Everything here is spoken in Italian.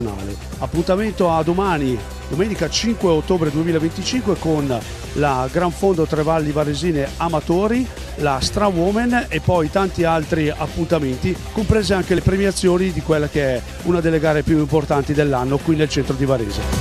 Appuntamento a domani, domenica 5 ottobre 2025, con la Gran Fondo Tre Valli Varesine Amatori, la Stra Women e poi tanti altri appuntamenti, comprese anche le premiazioni di quella che è una delle gare più importanti dell'anno qui nel centro di Varese.